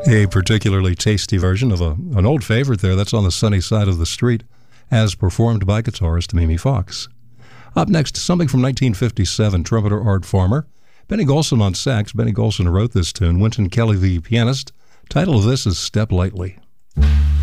A particularly tasty version of an old favorite there. That's On the Sunny Side of the Street, as performed by guitarist Mimi Fox. Up next, something from 1957, trumpeter Art Farmer. Benny Golson on sax. Benny Golson wrote this tune. Wynton Kelly, the pianist. Title of this is Step Lightly.